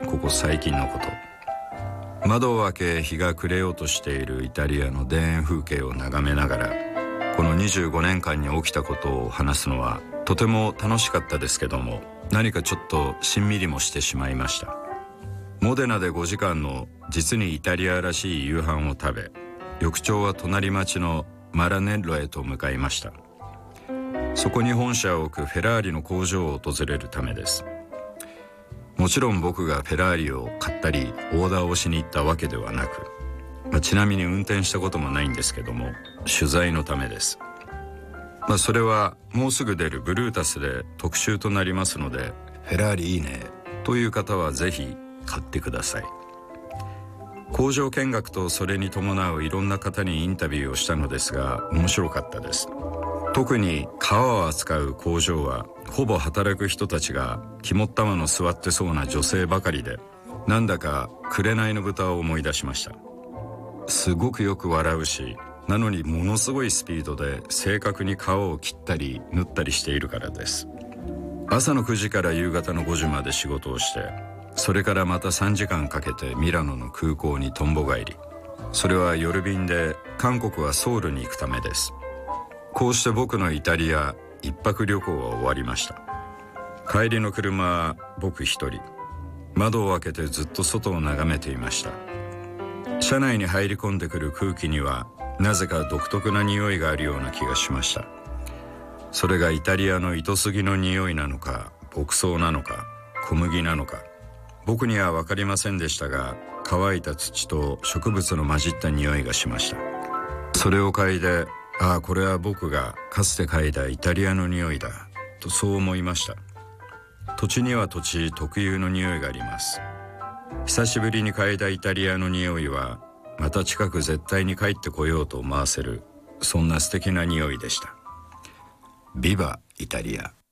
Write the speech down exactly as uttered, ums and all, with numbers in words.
ここ最近のこと。窓を開け日が暮れようとしているイタリアの田園風景を眺めながら、このにじゅうごねんかんに起きたことを話すのはとても楽しかったですけども、何かちょっとしんみりもしてしまいました。モデナでごじかんの実にイタリアらしい夕飯を食べ、翌朝は隣町のマラネッロへと向かいました。そこに本社を置くフェラーリの工場を訪れるためです。もちろん僕がフェラーリを買ったりオーダーをしに行ったわけではなく、まあ、ちなみに運転したこともないんですけども、取材のためです。まあ、それはもうすぐ出るブルータスで特集となりますので、フェラーリいいねという方はぜひ買ってください。工場見学とそれに伴ういろんな方にインタビューをしたのですが、面白かったです。特に革を扱う工場はほぼ働く人たちが肝っ玉の座ってそうな女性ばかりで、なんだか紅の豚を思い出しました。すごくよく笑うし、なのにものすごいスピードで正確に皮を切ったり縫ったりしているからです。朝のくじから夕方のごじまで仕事をして、それからまたさんじかんかけてミラノの空港にとんぼ帰り。それは夜便で韓国はソウルに行くためです。こうして僕のイタリア一泊旅行は終わりました。帰りの車は僕一人。窓を開けてずっと外を眺めていました。車内に入り込んでくる空気にはなぜか独特な匂いがあるような気がしました。それがイタリアの糸杉の匂いなのか、牧草なのか、小麦なのか、僕には分かりませんでしたが、乾いた土と植物の混じった匂いがしました。それを嗅いで、ああこれは僕がかつて嗅いだイタリアの匂いだとそう思いました。土地には土地特有の匂いがあります。久しぶりに嗅いだイタリアの匂いは、また近く絶対に帰ってこようと思わせる、そんな素敵な匂いでした。ビバイタリア。